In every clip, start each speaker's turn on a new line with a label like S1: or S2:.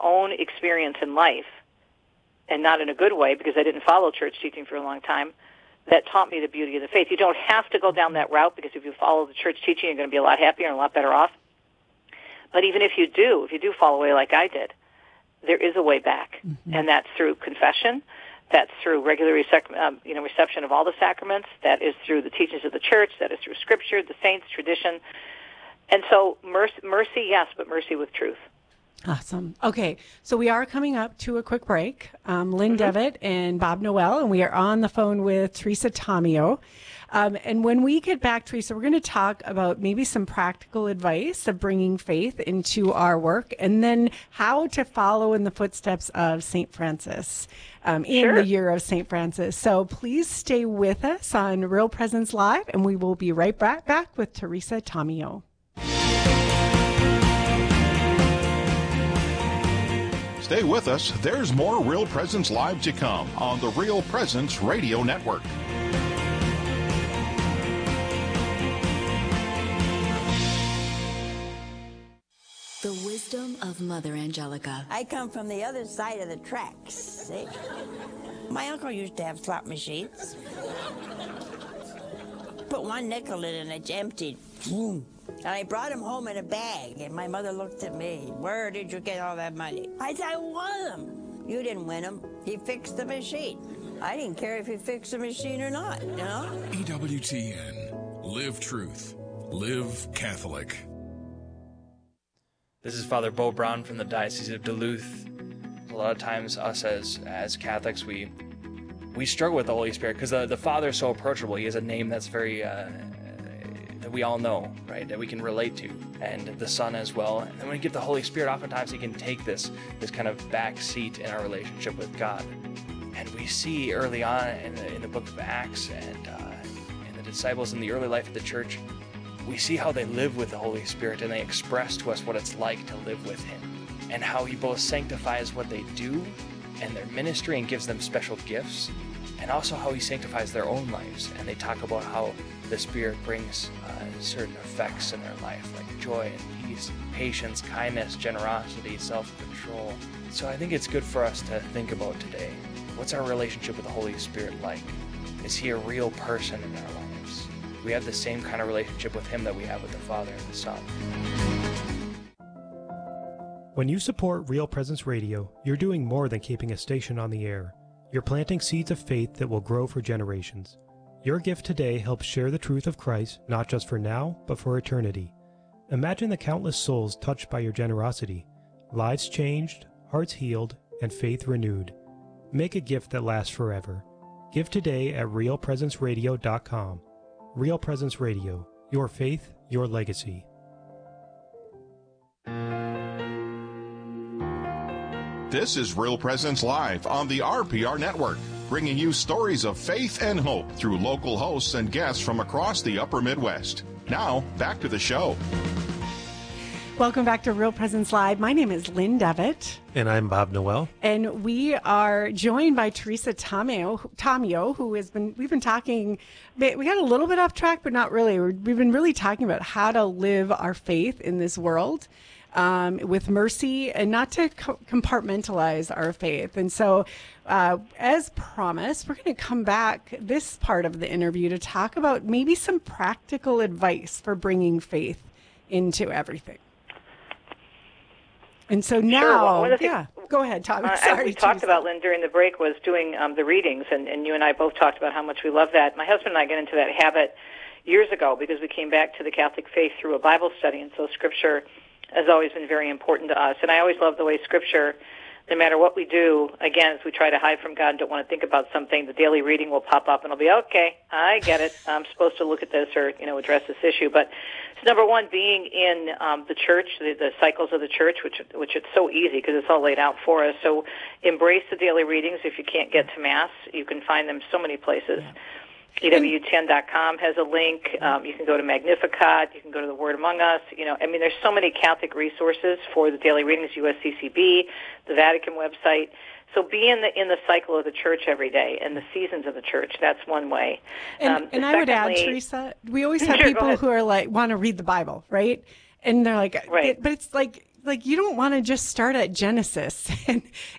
S1: own experience in life, and not in a good way because I didn't follow church teaching for a long time, that taught me the beauty of the faith. You don't have to go down that route, because if you follow the church teaching, you're going to be a lot happier and a lot better off. But even if you do fall away like I did, there is a way back, and that's through confession. That's through regular reception of all the sacraments. That is through the teachings of the church. That is through Scripture, the saints, tradition. And so mercy, yes, but mercy with truth.
S2: Awesome. Okay, so we are coming up to a quick break. Lynn Devitt and Bob Noel, and we are on the phone with Teresa Tomeo. And when we get back, Teresa, we're going to talk about maybe some practical advice of bringing faith into our work, and then how to follow in the footsteps of St. Francis in the year of St. Francis. So please stay with us on Real Presence Live, and we will be right back with Teresa Tomeo.
S3: Stay with us. There's more Real Presence Live to come on the Real Presence Radio Network.
S4: The wisdom of Mother Angelica.
S5: I come from the other side of the tracks, see? My uncle used to have slot machines. Put one nickel in and it's emptied. And I brought him home in a bag, and my mother looked at me. Where did you get all that money? I said, I won them. You didn't win them. He fixed the machine. I didn't care if he fixed the machine or not, you know?
S6: EWTN. Live truth. Live Catholic.
S7: This is Father Bo Brown from the Diocese of Duluth. A lot of times us as Catholics, we struggle with the Holy Spirit because the Father is so approachable. He has a name that's very... that we all know, right, that we can relate to, and the Son as well. And then when we get the Holy Spirit, oftentimes he can take this kind of back seat in our relationship with God. And we see early on in the book of Acts and in the disciples in the early life of the church, we see how they live with the Holy Spirit, and they express to us what it's like to live with him, and how he both sanctifies what they do and their ministry and gives them special gifts, and also how he sanctifies their own lives. And they talk about how the Spirit brings certain effects in their life, like joy and peace, patience, kindness, generosity, self-control. So I think it's good for us to think about today. What's our relationship with the Holy Spirit like? Is he a real person in our lives? We have the same kind of relationship with him that we have with the Father and the Son.
S8: When you support Real Presence Radio, you're doing more than keeping a station on the air. You're planting seeds of faith that will grow for generations. Your gift today helps share the truth of Christ, not just for now, but for eternity. Imagine the countless souls touched by your generosity, lives changed, hearts healed, and faith renewed. Make a gift that lasts forever. Give today at realpresenceradio.com. Real Presence Radio, your faith, your legacy.
S3: This is Real Presence Live on the RPR Network, bringing you stories of faith and hope through local hosts and guests from across the upper Midwest. Now, back to the show.
S2: Welcome back to Real Presence Live. My name is Lynn Devitt.
S8: And I'm Bob Noel.
S2: And we are joined by Teresa Tomeo, who we've been talking, we got a little bit off track, but not really. We've been really talking about how to live our faith in this world. With mercy, and not to compartmentalize our faith. And so, as promised, we're going to come back this part of the interview to talk about maybe some practical advice for bringing faith into everything. And so now, go ahead, Tom.
S1: Sorry, we talked about, Lynn, during the break was doing the readings, and you and I both talked about how much we love that. My husband and I got into that habit years ago because we came back to the Catholic faith through a Bible study, and so Scripture has always been very important to us. And I always love the way Scripture, no matter what we do, again, as we try to hide from God and don't want to think about something, the daily reading will pop up and I'll be, okay, I get it. I'm supposed to look at this or, address this issue. But so number one, being in the church, the cycles of the church, which it's so easy because it's all laid out for us. So embrace the daily readings. If you can't get to Mass, you can find them so many places. Yeah. EWTN.com has a link. You can go to Magnificat. You can go to the Word Among Us. There's so many Catholic resources for the daily readings, USCCB, the Vatican website. So be in the cycle of the church every day and the seasons of the church. That's one way.
S2: And I would add, Teresa, we always have people who are like, want to read the Bible, right? And they're like,
S1: right.
S2: But it's like, like you don't want to just start at Genesis and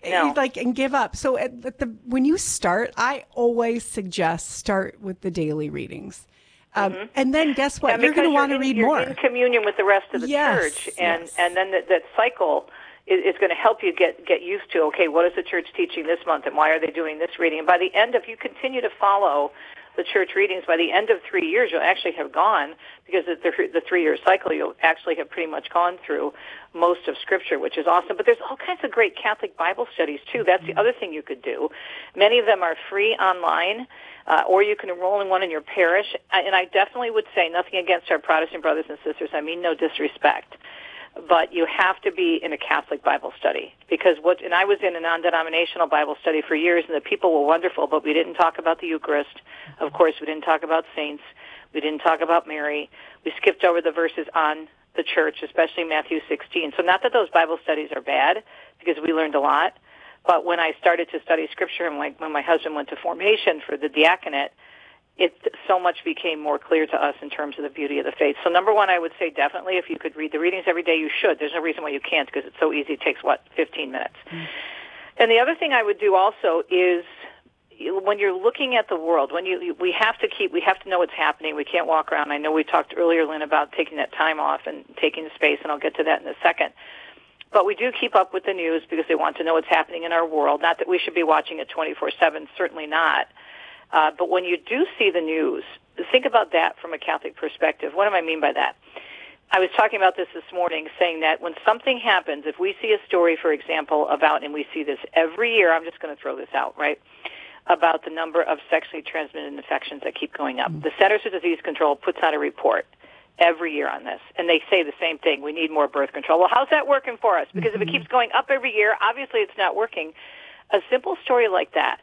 S2: give up. So when you start, I always suggest start with the daily readings. And then guess what? You're going to want to read more.
S1: You're in communion with the rest of the church, and then that cycle is going to help you get used to, okay, what is the church teaching this month, and why are they doing this reading? And by the end, if you continue to follow the church readings, by the end of 3 years, you'll actually have gone, because of the 3-year cycle, you'll actually have pretty much gone through most of Scripture, which is awesome. But there's all kinds of great Catholic Bible studies, too. That's the other thing you could do. Many of them are free online, or you can enroll in one in your parish. And I definitely would say, nothing against our Protestant brothers and sisters, I mean no disrespect, but you have to be in a Catholic Bible study, because and I was in a non-denominational Bible study for years, and the people were wonderful, but we didn't talk about the Eucharist. Of course, we didn't talk about saints. We didn't talk about Mary. We skipped over the verses on the church, especially Matthew 16. So not that those Bible studies are bad, because we learned a lot, but when I started to study Scripture, and when my husband went to formation for the diaconate, it so much became more clear to us in terms of the beauty of the faith. So number one, I would say definitely if you could read the readings every day, you should. There's no reason why you can't, because it's so easy. It takes, 15 minutes? Mm. And the other thing I would do also is when you're looking at the world, we have to know what's happening. We can't walk around. I know we talked earlier, Lynn, about taking that time off and taking the space, and I'll get to that in a second. But we do keep up with the news because they want to know what's happening in our world. Not that we should be watching it 24/7, certainly not. But when you do see the news, think about that from a Catholic perspective. What do I mean by that? I was talking about this morning, saying that when something happens, if we see a story, for example, and we see this every year, I'm just going to throw this out, right, about the number of sexually transmitted infections that keep going up. The Centers for Disease Control puts out a report every year on this, and they say the same thing: we need more birth control. Well, how's that working for us? Because if it keeps going up every year, obviously it's not working. A simple story like that,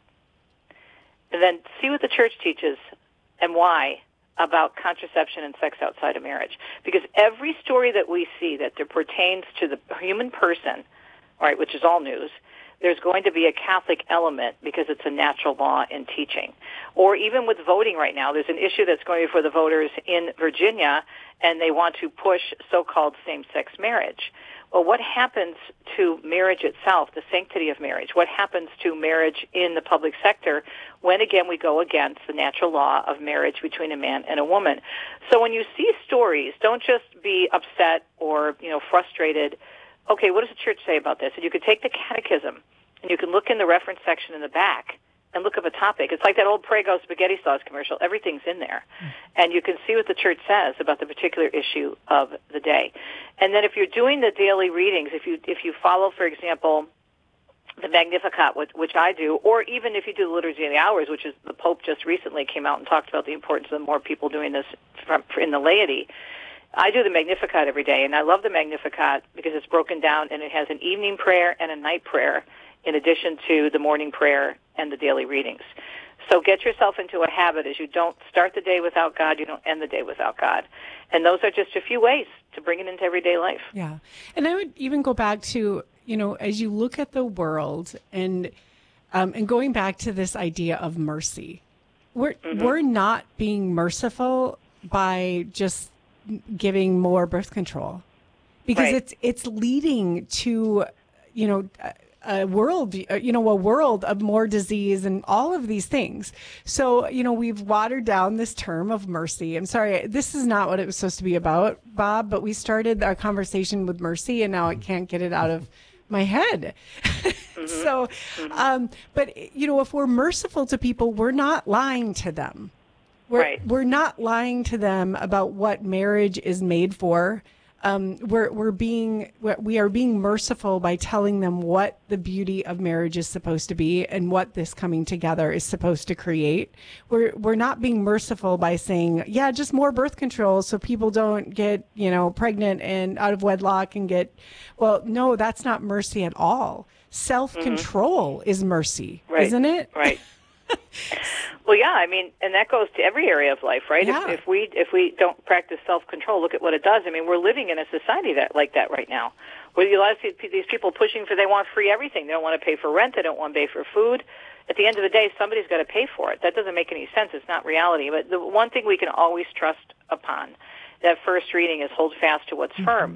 S1: and then see what the church teaches and why about contraception and sex outside of marriage. Because every story that we see that pertains to the human person, right, which is all news, there's going to be a Catholic element because it's a natural law in teaching. Or even with voting right now, there's an issue that's going before the voters in Virginia, and they want to push so-called same-sex marriage. Well, what happens to marriage itself, the sanctity of marriage? What happens to marriage in the public sector when, again, we go against the natural law of marriage between a man and a woman? So when you see stories, don't just be upset or, frustrated. Okay, what does the church say about this? And you could take the catechism, and you can look in the reference section in the back and look up a topic. It's like that old Prego spaghetti sauce commercial. Everything's in there. And you can see what the church says about the particular issue of the day. And then if you're doing the daily readings, if you follow, for example, the Magnificat, which I do, or even if you do the Liturgy of the Hours, which is the Pope just recently came out and talked about the importance of more people doing this in the laity, I do the Magnificat every day, and I love the Magnificat because it's broken down, and it has an evening prayer and a night prayer in addition to the morning prayer and the daily readings. So get yourself into a habit as you don't start the day without God, you don't end the day without God. And those are just a few ways to bring it into everyday life.
S2: Yeah. And I would even go back to, as you look at the world and going back to this idea of mercy, we're not being merciful by just giving more birth control, because it's leading to, a world of more disease and all of these things. So, we've watered down this term of mercy. I'm sorry, this is not what it was supposed to be about, Bob, but we started our conversation with mercy, and now I can't get it out of my head. So, but, if we're merciful to people, we're not lying to them. We're not lying to them about what marriage is made for. We are being merciful by telling them what the beauty of marriage is supposed to be and what this coming together is supposed to create. We're not being merciful by saying, yeah, just more birth control so people don't get, pregnant and out of wedlock and no, that's not mercy at all. Self-control is mercy, isn't it?
S1: Right. Well, yeah, and that goes to every area of life, right?
S2: Yeah.
S1: If we don't practice self-control, look at what it does. We're living in a society like that right now, where you see these people pushing they want free everything. They don't want to pay for rent. They don't want to pay for food. At the end of the day, somebody's got to pay for it. That doesn't make any sense. It's not reality. But the one thing we can always trust upon, that first reading, is hold fast to what's firm.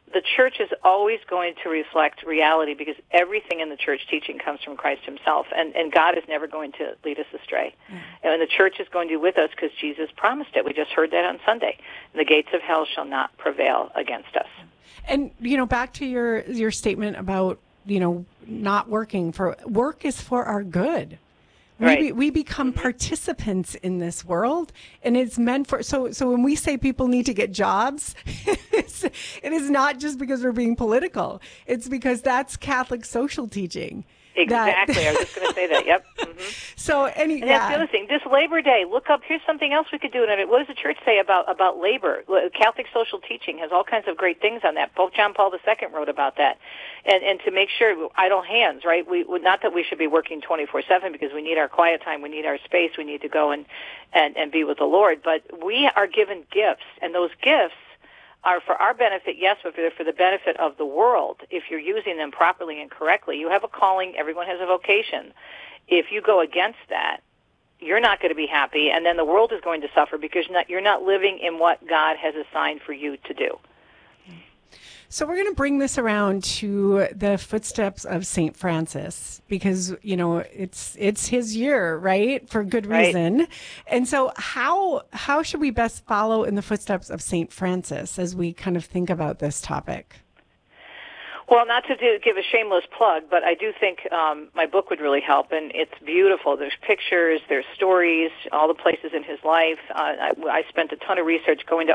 S1: the church is always going to reflect reality because everything in the church teaching comes from Christ himself, and God is never going to lead us astray. And the church is going to be with us because Jesus promised it. We just heard that on Sunday. And the gates of hell shall not prevail against us.
S2: And, back to your statement about, not working for, work is for our good.
S1: Right.
S2: We become participants in this world, and it's meant for. So when we say people need to get jobs, it is not just because we're being political. It's because that's Catholic social teaching.
S1: Exactly. I was just going to say that. Yep. Mm-hmm.
S2: So
S1: and that's the other thing. This Labor Day, look up. Here's something else we could do. What does the church say about labor? Catholic social teaching has all kinds of great things on that. Pope John Paul II wrote about that. And to make sure, idle hands, right? Not that we should be working 24/7 because we need our quiet time, we need our space, we need to go and be with the Lord. But we are given gifts, and those gifts are for our benefit, yes, but for the benefit of the world. If you're using them properly and correctly, you have a calling. Everyone has a vocation. If you go against that, you're not going to be happy, and then the world is going to suffer because you're not living in what God has assigned for you to do.
S2: So we're going to bring this around to the footsteps of St. Francis because, it's his year, right? For good reason. Right. And so how should we best follow in the footsteps of St. Francis as we kind of think about this topic?
S1: Well, not to give a shameless plug, but I do think my book would really help, and it's beautiful. There's pictures, there's stories, all the places in his life. I spent a ton of research going to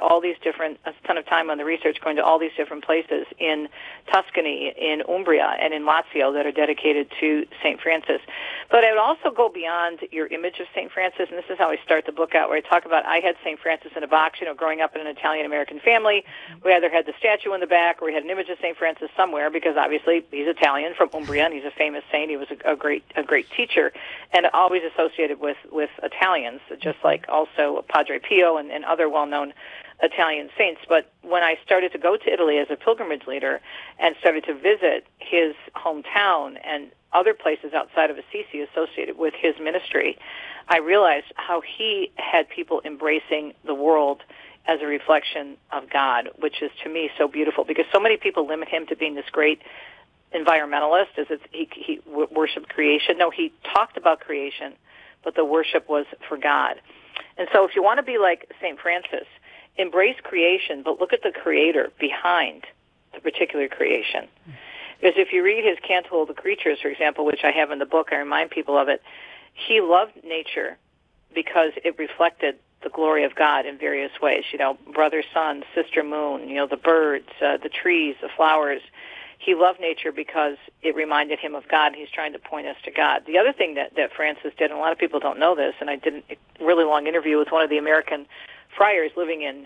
S1: a ton of time on the research going to all these different places in Tuscany, in Umbria, and in Lazio that are dedicated to St. Francis. But I would also go beyond your image of St. Francis, and this is how I start the book out, where I talk about I had St. Francis in a box, growing up in an Italian-American family. We either had the statue in the back or we had an image of St. Francis somewhere, because obviously he's Italian from Umbria and he's a famous saint. He was a great teacher and always associated with Italians, just like also Padre Pio and other well-known Italian saints. But when I started to go to Italy as a pilgrimage leader and started to visit his hometown and other places outside of Assisi associated with his ministry, I realized how he had people embracing the world as a reflection of God, which is to me so beautiful because so many people limit him to being this great environmentalist as he worshiped creation. No, he talked about creation, but the worship was for God. And so if you want to be like St. Francis, embrace creation, but look at the creator behind the particular creation. Because if you read his Canticle of the Creatures, for example, which I have in the book, I remind people of it, he loved nature because it reflected the glory of God in various ways, brother sun, sister moon, the birds, the trees, the flowers. He loved nature because it reminded him of God. He's trying to point us to God. The other thing that Francis did, and a lot of people don't know this, and I did a really long interview with one of the American friars living in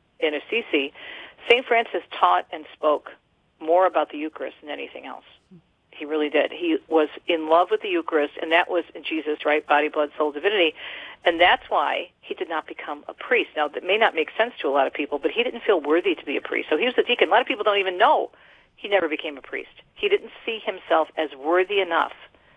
S1: Assisi, St. Francis taught and spoke more about the Eucharist than anything else. He really did. He was in love with the Eucharist, and that was Jesus, right? Body, blood, soul, divinity. And that's why he did not become a priest. Now, that may not make sense to a lot of people, but he didn't feel worthy to be a priest. So he was a deacon. A lot of people don't even know he never became a priest. He didn't see himself as worthy enough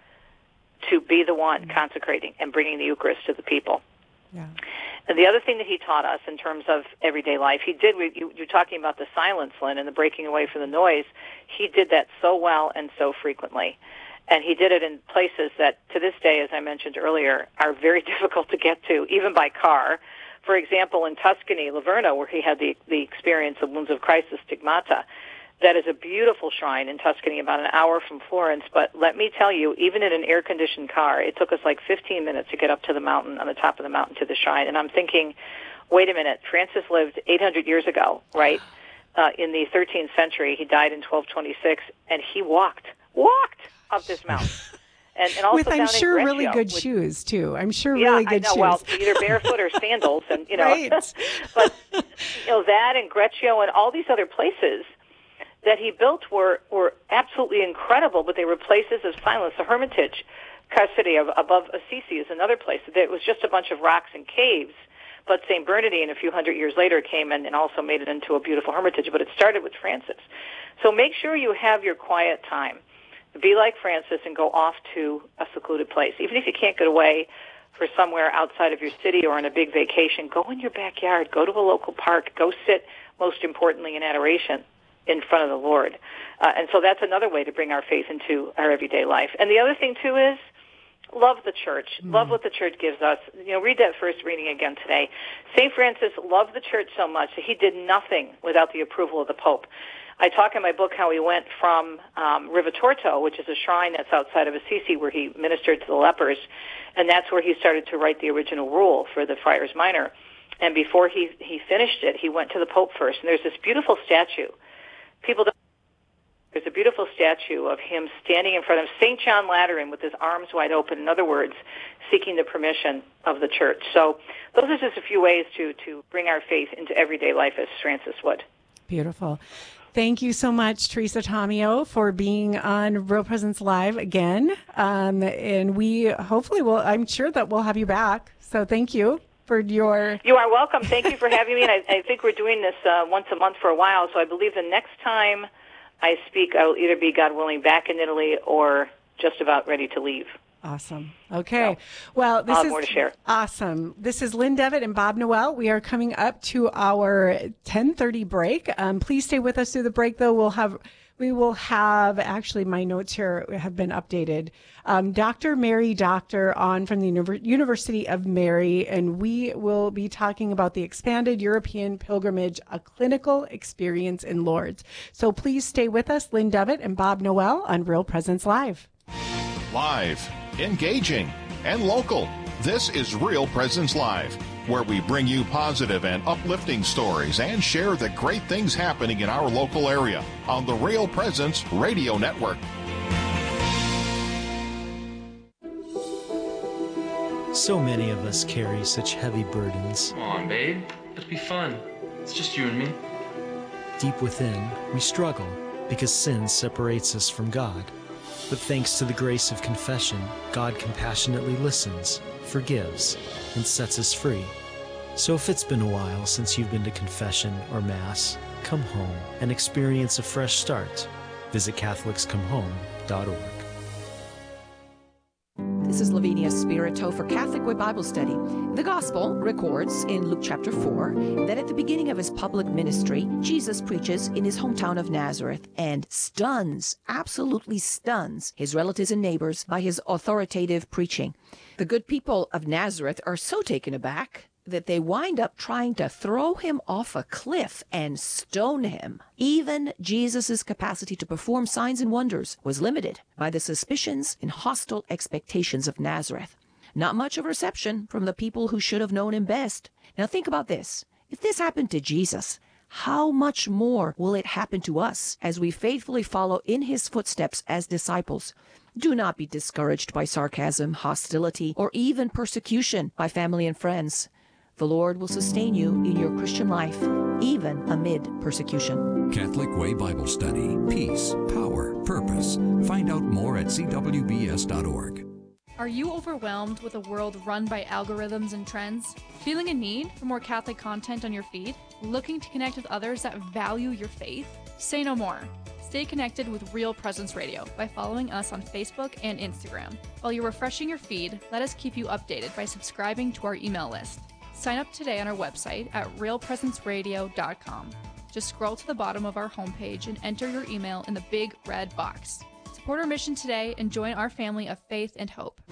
S1: to be the one consecrating and bringing the Eucharist to the people.
S2: Yeah.
S1: And the other thing that he taught us in terms of everyday life, you're talking about the silence, Lynn, and the breaking away from the noise. He did that so well and so frequently. And he did it in places that, to this day, as I mentioned earlier, are very difficult to get to, even by car. For example, in Tuscany, Livorno, where he had the experience of Wounds of Christ, the Stigmata, that is a beautiful shrine in Tuscany, about an hour from Florence. But let me tell you, even in an air-conditioned car, it took us like 15 minutes to get up to the mountain, on the top of the mountain to the shrine. And I'm thinking, wait a minute, Francis lived 800 years ago, right? In the 13th century, he died in 1226, and he walked up this mountain. And also
S2: with, I'm sure, really good shoes, too. I'm sure really good shoes.
S1: Well, either barefoot or sandals. And
S2: Right.
S1: But, that and Greccio and all these other places that he built were absolutely incredible, but they were places of silence. The Hermitage, Custody above Assisi, is another place. It was just a bunch of rocks and caves, but St. Bernardine a few hundred years later came and also made it into a beautiful hermitage, but it started with Francis. So make sure you have your quiet time. Be like Francis and go off to a secluded place. Even if you can't get away for somewhere outside of your city or on a big vacation, go in your backyard, go to a local park, go sit, most importantly, in adoration in front of the Lord. And so that's another way to bring our faith into our everyday life. And the other thing, too, is love the church. Love what the church gives us. Read that first reading again today. St. Francis loved the church so much that he did nothing without the approval of the Pope. I talk in my book how he went from Rivitorto, which is a shrine that's outside of Assisi where he ministered to the lepers, and that's where he started to write the original rule for the Friars Minor. And before he finished it, he went to the Pope first. And there's this beautiful statue. There's a beautiful statue of him standing in front of St. John Lateran with his arms wide open, in other words, seeking the permission of the church. So those are just a few ways to bring our faith into everyday life as Francis would.
S2: Beautiful. Thank you so much, Teresa Tomeo, for being on Real Presence Live again. And we hopefully will, I'm sure that we'll have you back. So thank you for your...
S1: You are welcome. Thank you for having me. And I think we're doing this once a month for a while. So I believe the next time I speak, I'll either be, God willing, back in Italy or just about ready to leave.
S2: Awesome. Okay. Well, this
S1: I'll have
S2: is
S1: more to share.
S2: Awesome. This is Lynn Devitt and Bob Noel. We are coming up to our 10:30 break. Please stay with us through the break, though. We will have, actually, my notes here have been updated. Dr. Mary Doctor on from the University of Mary, and we will be talking about the Expanded European Pilgrimage, a clinical experience in Lourdes. So please stay with us, Lynn Devitt and Bob Noel on Real Presence Live.
S3: Live, engaging, and local. This is Real Presence Live, where we bring you positive and uplifting stories and share the great things happening in our local area on the Real Presence Radio Network.
S9: So many of us carry such heavy burdens.
S10: Come on, babe. Let's be fun. It's just you and me.
S9: Deep within, we struggle because sin separates us from God. But thanks to the grace of confession, God compassionately listens, forgives, and sets us free. So if it's been a while since you've been to confession or Mass, come home and experience a fresh start. Visit CatholicsComeHome.org.
S11: This is Lavinia Spirito for Catholic Way Bible Study. The Gospel records in Luke chapter 4 that at the beginning of his public ministry, Jesus preaches in his hometown of Nazareth and absolutely stuns his relatives and neighbors by his authoritative preaching. The good people of Nazareth are so taken aback that they wind up trying to throw him off a cliff and stone him. Even Jesus' capacity to perform signs and wonders was limited by the suspicions and hostile expectations of Nazareth. Not much of reception from the people who should have known him best. Now think about this. If this happened to Jesus, how much more will it happen to us as we faithfully follow in his footsteps as disciples? Do not be discouraged by sarcasm, hostility, or even persecution by family and friends. The Lord will sustain you in your Christian life, even amid persecution.
S6: Catholic Way Bible Study. Peace, power, purpose. Find out more at cwbs.org.
S12: Are you overwhelmed with a world run by algorithms and trends? Feeling a need for more Catholic content on your feed? Looking to connect with others that value your faith? Say no more. Stay connected with Real Presence Radio by following us on Facebook and Instagram. While you're refreshing your feed, let us keep you updated by subscribing to our email list. Sign up today on our website at realpresenceradio.com. Just scroll to the bottom of our homepage and enter your email in the big red box. Support our mission today and join our family of faith and hope.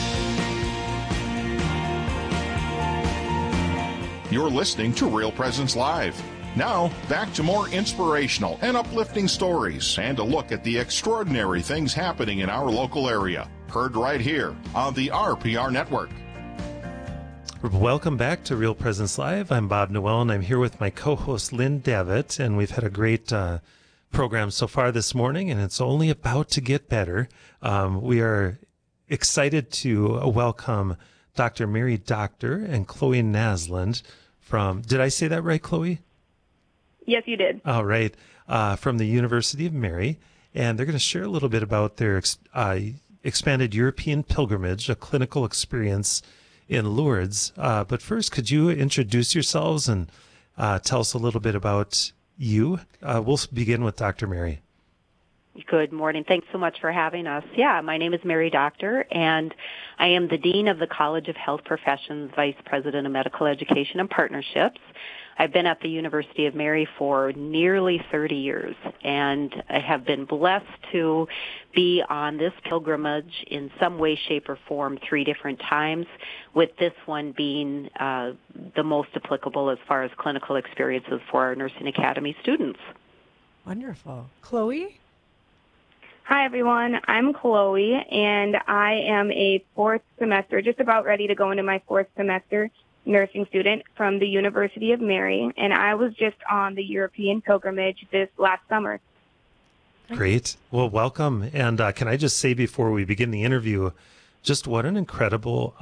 S3: You're listening to Real Presence Live. Now, back to more inspirational and uplifting stories and a look at the extraordinary things happening in our local area. Heard right here on the RPR Network.
S8: Welcome back to Real Presence Live. I'm Bob Noel, and I'm here with my co-host Lynn Devitt, and we've had a great program so far this morning, and it's only about to get better. We are excited to welcome Dr. Mary Doctor and Chloe Naslund from, did I say that right, Chloe?
S13: Yes, you did.
S8: All right. From the University of Mary, and they're going to share a little bit about their Expanded European Pilgrimage, a clinical experience in Lourdes. But first, could you introduce yourselves and tell us a little bit about you? We'll begin with Dr. Mary.
S13: Good morning. Thanks so much for having us. Yeah, my name is Mary Doctor, and I am the Dean of the College of Health Professions, Vice President of Medical Education and Partnerships. I've been at the University of Mary for nearly 30 years, and I have been blessed to be on this pilgrimage in some way, shape, or form 3 different times, with this one being the most applicable as far as clinical experiences for our Nursing Academy students.
S2: Wonderful. Chloe?
S14: Hi, everyone. I'm Chloe, and I am a 4th semester, just about ready to go into my 4th semester nursing student from the University of Mary, and I was just on the European pilgrimage this last summer.
S15: Great. Well, welcome. And can I just say before we begin the interview, just what an incredible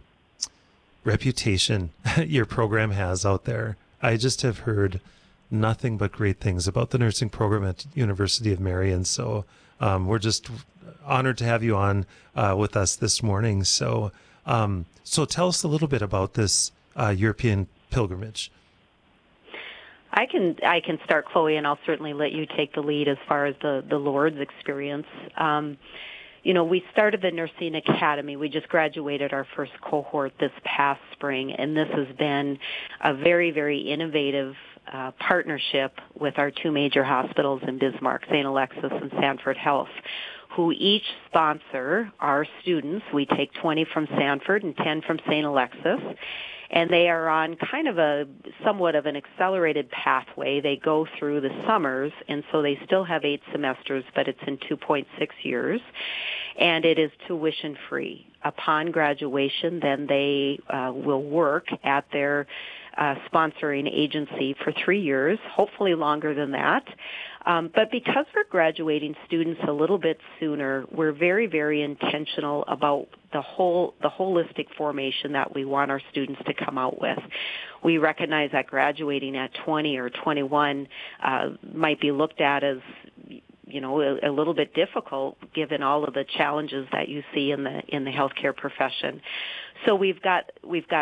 S15: reputation your program has out there. I just have heard nothing but great things about the nursing program at University of Mary, and so we're just honored to have you on with us this morning. So tell us a little bit about this European pilgrimage.
S13: I can start, Chloe, and I'll certainly let you take the lead as far as the Lord's experience. We started the Nursing Academy. We just graduated our first cohort this past spring, and this has been a very, very innovative partnership with our 2 major hospitals in Bismarck, St. Alexis and Sanford Health, who each sponsor our students. We take 20 from Sanford and 10 from St. Alexis, and they are on kind of somewhat of an accelerated pathway. They go through the summers, and so they still have 8 semesters, but it's in 2.6 years, and it is tuition free. Upon graduation, then they will work at their sponsoring agency for 3 years, hopefully longer than that. But because we're graduating students a little bit sooner, we're very, very intentional about the holistic formation that we want our students to come out with. We recognize that graduating at 20 or 21 might be looked at as a little bit difficult given all of the challenges that you see in the healthcare profession. So we've got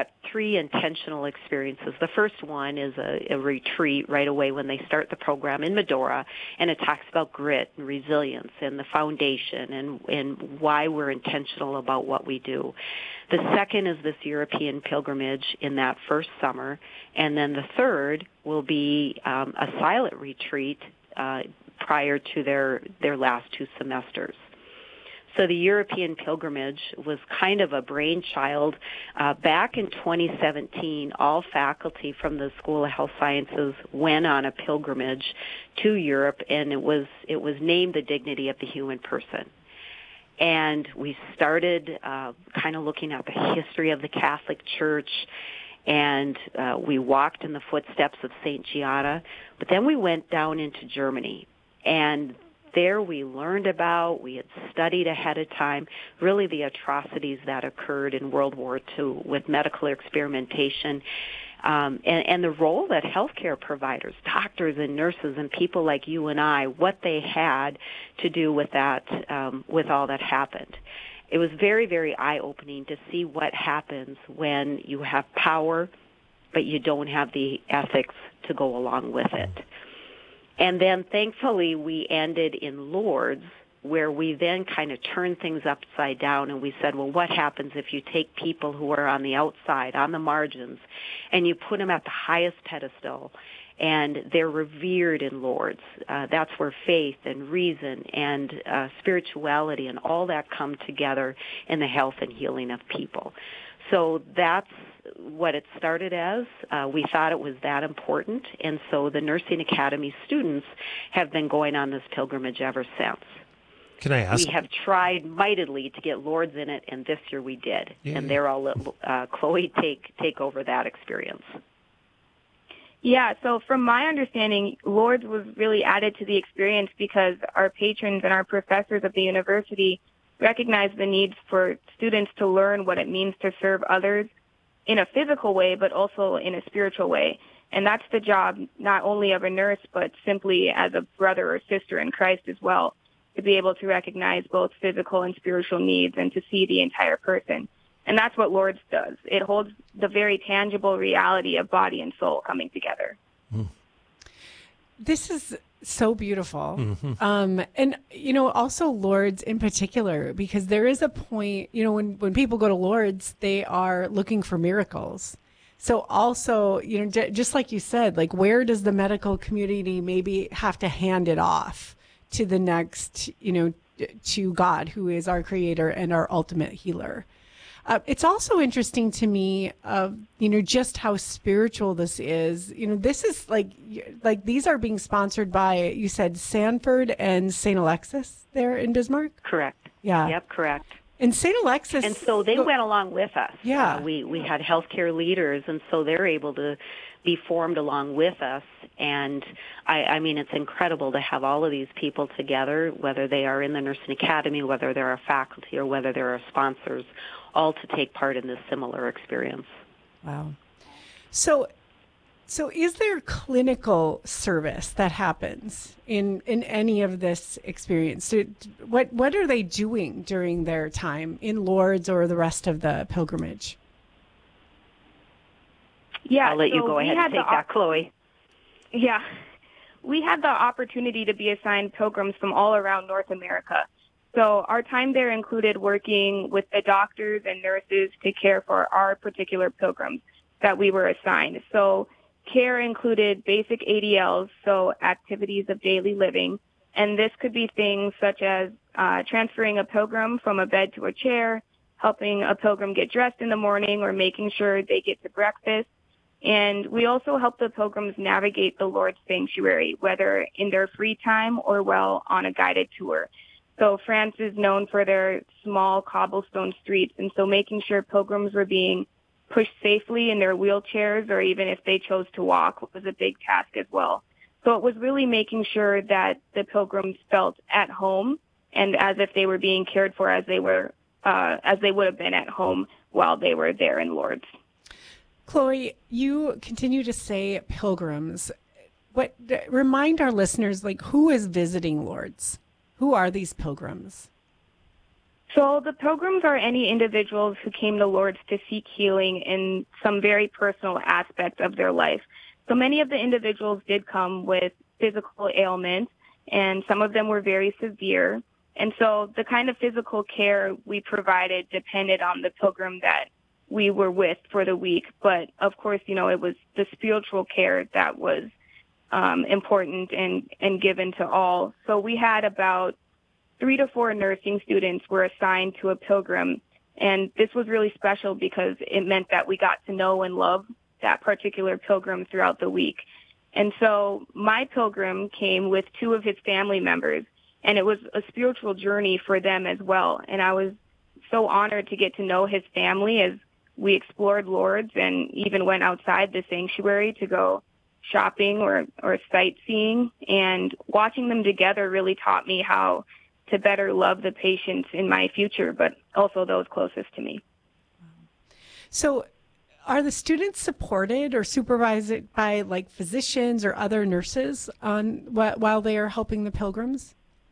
S13: 3 intentional experiences. The first one is a retreat right away when they start the program in Medora, and it talks about grit and resilience and the foundation and why we're intentional about what we do. The second is this European pilgrimage in that first summer, and then the third will be a silent retreat prior to their last 2 semesters. So the European pilgrimage was kind of a brainchild. Back in 2017, all faculty from the School of Health Sciences went on a pilgrimage to Europe, and it was named The Dignity of the Human Person. And we started kind of looking at the history of the Catholic Church, and we walked in the footsteps of St. Gianna, but then we went down into Germany, and there we learned about, we had studied ahead of time, really the atrocities that occurred in World War II with medical experimentation, and the role that healthcare providers, doctors and nurses and people like you and I, what they had to do with that, with all that happened. It was very, very eye-opening to see what happens when you have power, but you don't have the ethics to go along with it. And then, thankfully, we ended in Lourdes, where we then kind of turned things upside down, and we said, well, what happens if you take people who are on the outside, on the margins, and you put them at the highest pedestal, and they're revered in Lourdes. That's where faith and reason and spirituality and all that come together in the health and healing of people. So that's what it started as. We thought it was that important, and so the Nursing Academy students have been going on this pilgrimage ever since.
S15: Can I ask?
S13: We have tried mightily to get Lourdes in it, and this year we did.
S15: Yeah.
S13: And they're all Chloe, take over that experience.
S14: Yeah, so from my understanding, Lourdes was really added to the experience because our patrons and our professors of the university recognize the need for students to learn what it means to serve others in a physical way, but also in a spiritual way. And that's the job not only of a nurse, but simply as a brother or sister in Christ as well, to be able to recognize both physical and spiritual needs and to see the entire person. And that's what Lourdes does. It holds the very tangible reality of body and soul coming together.
S2: This is so beautiful. Mm-hmm. And, also Lourdes in particular, because there is a point, when people go to Lourdes, they are looking for miracles. So also, just like you said, like where does the medical community maybe have to hand it off to the next, to God, who is our creator and our ultimate healer? It's also interesting to me, just how spiritual this is. This is like these are being sponsored by, you said, Sanford and St. Alexis there in Bismarck?
S13: Correct.
S2: Yeah.
S13: Yep, correct.
S2: And St. Alexis.
S13: And so they went along with us.
S2: Yeah.
S13: We had healthcare leaders, and so they're able to be formed along with us. And I mean, it's incredible to have all of these people together, whether they are in the Nursing Academy, whether they're a faculty, or whether they're our sponsors, all to take part in this similar experience.
S2: Wow. So is there clinical service that happens in any of this experience? What are they doing during their time in Lourdes or the rest of the pilgrimage?
S14: Yeah,
S13: I'll let you go ahead and take that, Chloe.
S14: Yeah. We had the opportunity to be assigned pilgrims from all around North America. So our time there included working with the doctors and nurses to care for our particular pilgrims that we were assigned. So care included basic ADLs, so activities of daily living, and this could be things such as transferring a pilgrim from a bed to a chair, helping a pilgrim get dressed in the morning, or making sure they get to breakfast. And we also help the pilgrims navigate the Lord's sanctuary, whether in their free time or while on a guided tour. So France is known for their small cobblestone streets, and so making sure pilgrims were being pushed safely in their wheelchairs, or even if they chose to walk, was a big task as well. So it was really making sure that the pilgrims felt at home and as if they were being cared for as they would have been at home while they were there in Lourdes.
S2: Chloe, you continue to say pilgrims. Remind our listeners, who is visiting Lourdes? Who are these pilgrims?
S14: So the pilgrims are any individuals who came to Lourdes to seek healing in some very personal aspect of their life. So many of the individuals did come with physical ailments, and some of them were very severe. And so the kind of physical care we provided depended on the pilgrim that we were with for the week. But of course, it was the spiritual care that was important and given to all. So we had about 3 to 4 nursing students were assigned to a pilgrim, and this was really special because it meant that we got to know and love that particular pilgrim throughout the week. And so my pilgrim came with 2 of his family members, and it was a spiritual journey for them as well. And I was so honored to get to know his family as we explored Lourdes and even went outside the sanctuary to go shopping or sightseeing. And watching them together really taught me how to better love the patients in my future, but also those closest to me.
S2: So are the students supported or supervised by physicians or other nurses while they are helping the pilgrims?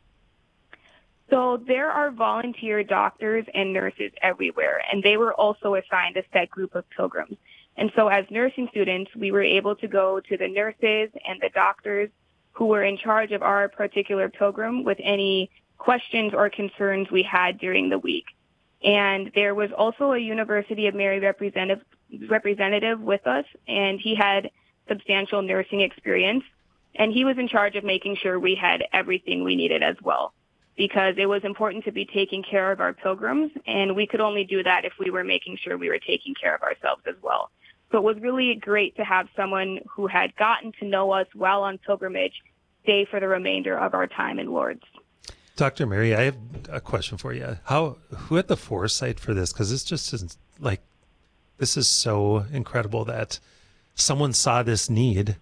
S14: So there are volunteer doctors and nurses everywhere, and they were also assigned a set group of pilgrims. And so as nursing students, we were able to go to the nurses and the doctors who were in charge of our particular pilgrim with any questions or concerns we had during the week. And there was also a University of Mary representative with us, and he had substantial nursing experience, and he was in charge of making sure we had everything we needed as well, because it was important to be taking care of our pilgrims, and we could only do that if we were making sure we were taking care of ourselves as well. So it was really great to have someone who had gotten to know us while on pilgrimage stay for the remainder of our time in Lourdes.
S15: Dr. Mary, I have a question for you. Who had the foresight for this? Because this just isn't this is so incredible that someone saw this need,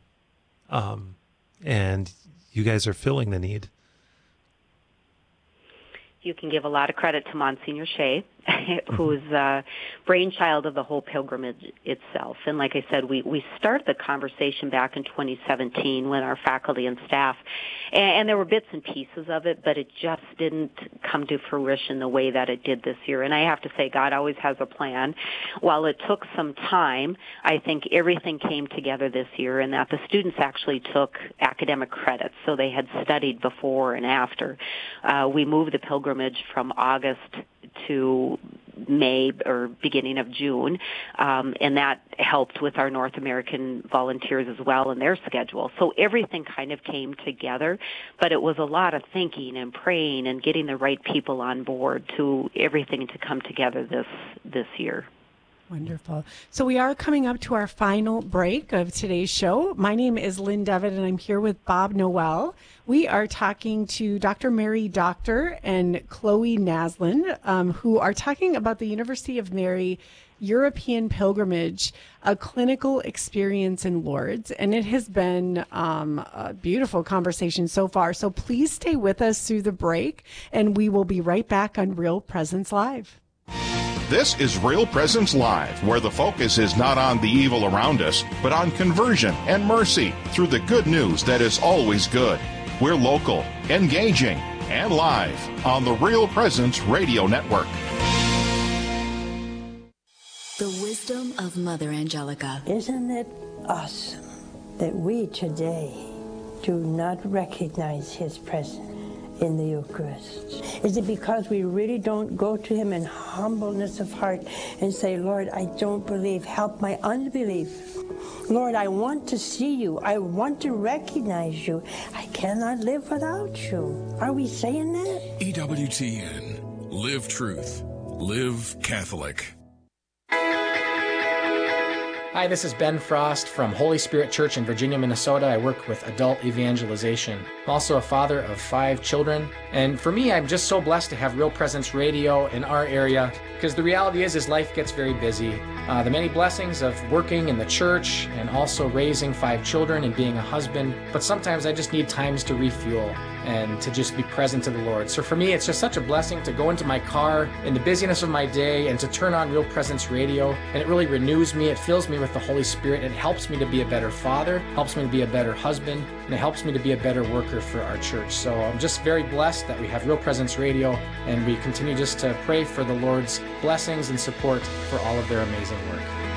S15: and you guys are filling the need.
S13: You can give a lot of credit to Monsignor Shea, who's brainchild of the whole pilgrimage itself. And like I said, we started the conversation back in 2017 when our faculty and staff, and there were bits and pieces of it, but it just didn't come to fruition the way that it did this year. And I have to say, God always has a plan. While it took some time, I think everything came together this year, and that the students actually took academic credits, so they had studied before and after. We moved the pilgrimage from August to May or beginning of June, and that helped with our North American volunteers as well and their schedule. So everything kind of came together, but it was a lot of thinking and praying and getting the right people on board to everything to come together this year.
S2: Wonderful. So we are coming up to our final break of today's show. My name is Lynn Devitt, and I'm here with Bob Noel. We are talking to Dr. Mary Doctor and Chloe Naslund, who are talking about the University of Mary European Pilgrimage, a clinical experience in Lourdes. And it has been a beautiful conversation so far. So please stay with us through the break, and we will be right back on Real Presence Live.
S3: This is Real Presence Live, where the focus is not on the evil around us, but on conversion and mercy through the good news that is always good. We're local, engaging, and live on the Real Presence Radio Network.
S4: The wisdom of Mother Angelica.
S5: Isn't it awesome that we today do not recognize his presence in the Eucharist? Is it because we really don't go to him in humbleness of heart and say, Lord, I don't believe, help my unbelief. Lord, I want to see you. I want to recognize you. I cannot live without you. Are we saying that?
S16: EWTN. Live truth. Live Catholic.
S17: Hi, this is Ben Frost from Holy Spirit Church in Virginia, Minnesota. I work with adult evangelization. I'm also a father of 5 children. And for me, I'm just so blessed to have Real Presence Radio in our area, because the reality is life gets very busy. The many blessings of working in the church and also raising 5 children and being a husband. But sometimes I just need times to refuel and to just be present to the Lord. So for me, it's just such a blessing to go into my car in the busyness of my day and to turn on Real Presence Radio. And it really renews me. It fills me with the Holy Spirit. It helps me to be a better father, helps me to be a better husband, and it helps me to be a better worker for our church. So I'm just very blessed that we have Real Presence Radio, and we continue just to pray for the Lord's blessings and support for all of their amazing work.